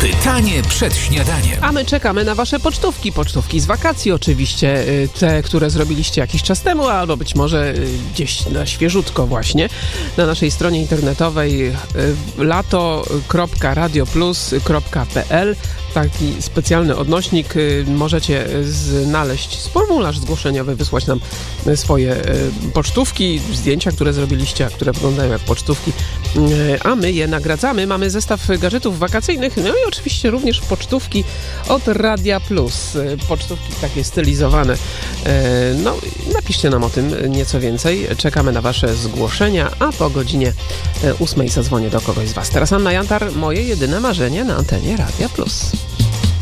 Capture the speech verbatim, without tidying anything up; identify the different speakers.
Speaker 1: Pytanie przed śniadaniem.
Speaker 2: A my czekamy na wasze pocztówki. Pocztówki z wakacji oczywiście. Te, które zrobiliście jakiś czas temu, albo być może gdzieś na świeżutko właśnie. Na naszej stronie internetowej lato kropka radioplus kropka pe el. Taki specjalny odnośnik. Możecie znaleźć formularz zgłoszeniowy, wysłać nam swoje pocztówki, zdjęcia, które zrobiliście, a które wyglądają jak pocztówki, a my je nagradzamy. Mamy zestaw gadżetów wakacyjnych, no i oczywiście również pocztówki od Radia Plus. Pocztówki takie stylizowane. No, napiszcie nam o tym nieco więcej. Czekamy na wasze zgłoszenia, a po godzinie ósmej zadzwonię do kogoś z was. Teraz Anna Jantar, moje jedyne marzenie na antenie Radia Plus.